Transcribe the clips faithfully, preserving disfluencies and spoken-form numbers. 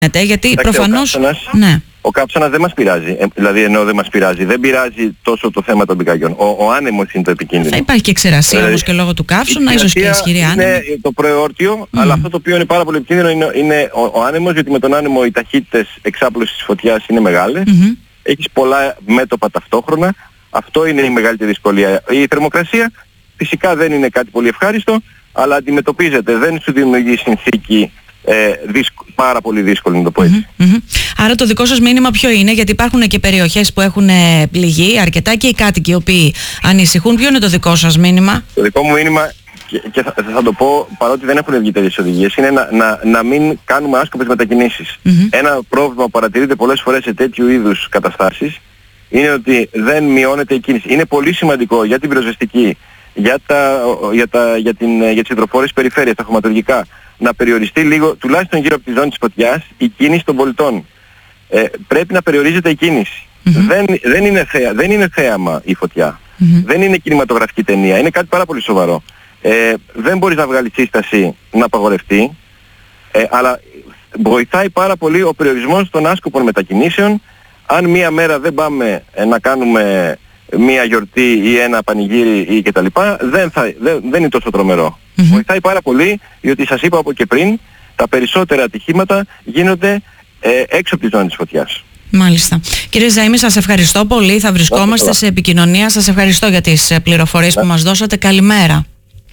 Γιατί Εντάξει, προφανώς... Ο καύσωνας, ναι. ο καύσωνας δεν μας πειράζει, ε, δηλαδή ενώ δεν μας πειράζει, δεν πειράζει τόσο το θέμα των πυρκαγιών. Ο, ο άνεμος είναι το επικίνδυνο. Θα υπάρχει και ξερασία ε, όμως και λόγω του καύσωνα, ίσως και ισχυρή άνεμο. Είναι το προεόρτιο, mm. αλλά αυτό το οποίο είναι πάρα πολύ επικίνδυνο είναι, είναι ο, ο άνεμος, γιατί με τον άνεμο οι ταχύτητες εξάπλωσης της φωτιάς είναι μεγάλες, mm-hmm. έχεις πολλά μέτωπα ταυτόχρονα, αυτό είναι η μεγαλύτερη δυσκολία. Η θερμοκρασία φυσικά δεν είναι κάτι πολύ ευχάριστο, αλλά αντιμετωπίζεται, δεν σου δημιουργεί συνθήκη Ε, δύσκο, πάρα πολύ δύσκολο να το πω έτσι. Mm-hmm, mm-hmm. Άρα το δικό σας μήνυμα ποιο είναι, γιατί υπάρχουν και περιοχές που έχουν πληγεί αρκετά και οι κάτοικοι οι οποίοι ανησυχούν, ποιο είναι το δικό σας μήνυμα? Το δικό μου μήνυμα, και, και θα, θα το πω παρότι δεν έχουν βγει τέτοιες οδηγίες, είναι να, να, να μην κάνουμε άσκοπες μετακινήσεις. Mm-hmm. Ένα πρόβλημα που παρατηρείται πολλές φορές σε τέτοιου είδους καταστάσεις είναι ότι δεν μειώνεται η κίνηση. Είναι πολύ σημαντικό για την πυροσβεστική, για, τα, για, τα, για, την, για τις υδροφόρες περιφέρειες, τα χωματουργικά, να περιοριστεί λίγο, τουλάχιστον γύρω από τη ζώνη της φωτιάς, η κίνηση των πολιτών. Ε, πρέπει να περιορίζεται η κίνηση. Mm-hmm. Δεν, δεν, είναι θέα, δεν είναι θέαμα η φωτιά. Mm-hmm. Δεν είναι κινηματογραφική ταινία. Είναι κάτι πάρα πολύ σοβαρό. Ε, δεν μπορείς να βγάλεις σύσταση να απαγορευτεί, ε, αλλά βοηθάει πάρα πολύ ο περιορισμός των άσκοπων μετακινήσεων. Αν μία μέρα δεν πάμε ε, να κάνουμε μία γιορτή ή ένα πανηγύρι ή κτλ. Δεν, θα, δεν, δεν είναι τόσο τρομερό. Mm-hmm. Βοηθάει πάρα πολύ, διότι σας είπα από και πριν, τα περισσότερα ατυχήματα γίνονται ε, έξω από τη ζώνη της φωτιάς. Μάλιστα. Κύριε Ζαΐμη, σας ευχαριστώ πολύ. Θα βρισκόμαστε σε επικοινωνία. Σας ευχαριστώ για τις πληροφορίες που μας δώσατε. Καλημέρα.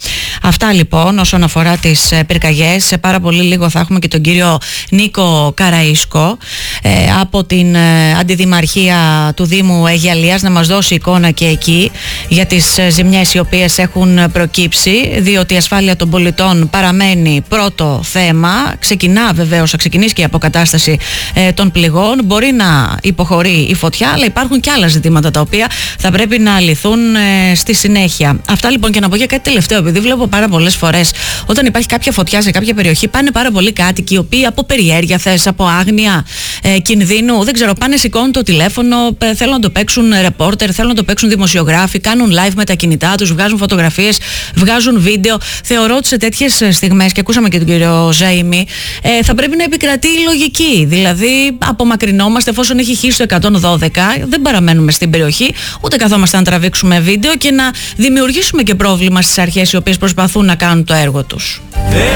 Αυτά λοιπόν όσον αφορά τις πυρκαγιές. Σε πάρα πολύ λίγο θα έχουμε και τον κύριο Νίκο Καραΐσκο ε, από την ε, Αντιδημαρχία του Δήμου Αιγιαλίας να μας δώσει εικόνα και εκεί για τις ε, ζημιές οι οποίες έχουν προκύψει, διότι η ασφάλεια των πολιτών παραμένει πρώτο θέμα. Ξεκινά βεβαίως, θα ξεκινήσει και η αποκατάσταση ε, των πληγών. Μπορεί να υποχωρεί η φωτιά, αλλά υπάρχουν και άλλα ζητήματα τα οποία θα πρέπει να λυθούν ε, στη συνέχεια. Αυτά λοιπόν, και να πω για κάτι τελευταίο, επειδή βλέπω πάρα πολλές φορές όταν υπάρχει κάποια φωτιά σε κάποια περιοχή, πάνε πάρα πολλοί κάτοικοι οι οποίοι από περιέργεια θες, από άγνοια ε, κινδύνου, δεν ξέρω, πάνε, σηκώνουν το τηλέφωνο, ε, θέλουν να το παίξουν ρεπόρτερ, θέλουν να το παίξουν δημοσιογράφοι, κάνουν live με τα κινητά τους, βγάζουν φωτογραφίες, βγάζουν βίντεο. Θεωρώ ότι σε τέτοιες στιγμές, και ακούσαμε και τον κύριο Ζαΐμη, ε, θα πρέπει να επικρατεί η λογική. Δηλαδή, απομακρυνόμαστε εφόσον έχει χύσει το εκατόν δώδεκα, δεν παραμένουμε στην περιοχή, ούτε καθόμαστε να τραβήξουμε βίντεο και να δημιουργήσουμε και πρόβλημα στις αρχές οι οποίες προσπαθούν να κάνουν το έργο τους.